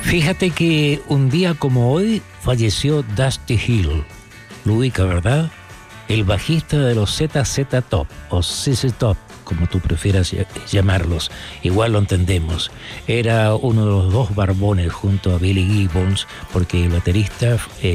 Fíjate que un día como hoy falleció Dusty Hill. Lo ubica, ¿verdad? El bajista de los ZZ Top, o ZZ Top, como tú prefieras llamarlos. Igual lo entendemos. Era uno de los dos barbones junto a Billy Gibbons, porque el baterista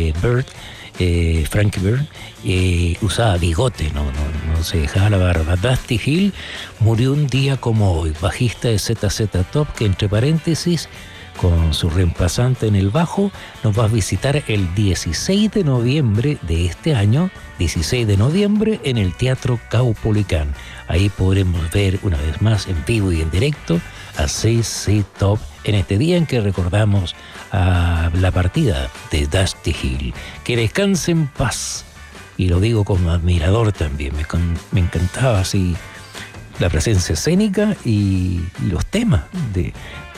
Frankie Byrne usaba bigote, no se dejaba la barba. Dusty Hill murió un día como hoy, bajista de ZZ Top, que entre paréntesis, con su reemplazante en el bajo, nos va a visitar el 16 de noviembre de este año, 16 de noviembre, en el Teatro Caupolicán. Ahí podremos ver una vez más en vivo y en directo a ZZ Top en este día en que recordamos a la partida de Dusty Hill. Que descanse en paz. Y lo digo como admirador también. Me encantaba así la presencia escénica y los temas de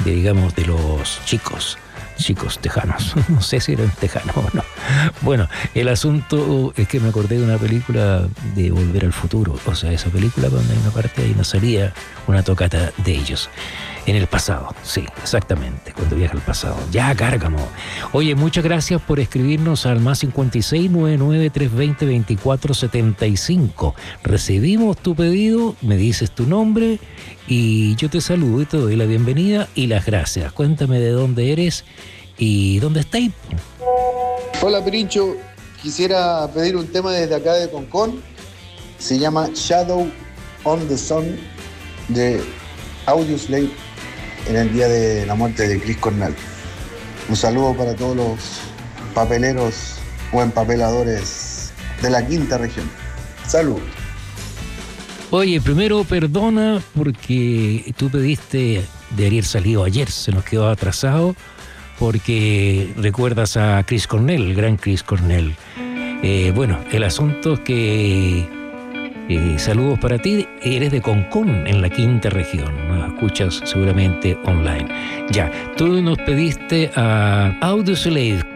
los chicos tejanos. No sé si eran tejanos o no. Bueno, el asunto es que me acordé de una película de Volver al Futuro. O sea, esa película donde hay una parte ahí nos salía una tocata de ellos. En el pasado, sí, exactamente, cuando viaja al pasado. Ya, Cárcamo. Oye, muchas gracias por escribirnos al más 56 99 320 2475. Recibimos tu pedido, me dices tu nombre y yo te saludo y te doy la bienvenida y las gracias. Cuéntame de dónde eres y dónde estáis. Hola, Pirincho. Quisiera pedir un tema desde acá de Concón. Se llama Shadow on the Sun de Audioslave, en el día de la muerte de Chris Cornell. Un saludo para todos los papeleros o empapeladores de la quinta región. Salud. Oye, primero perdona porque tú pediste de haber salido ayer, se nos quedó atrasado porque recuerdas a Chris Cornell, el gran Chris Cornell. Bueno, el asunto es que saludos para ti, eres de Concón, en la quinta región, nos escuchas seguramente online. Ya, tú nos pediste a Audioslave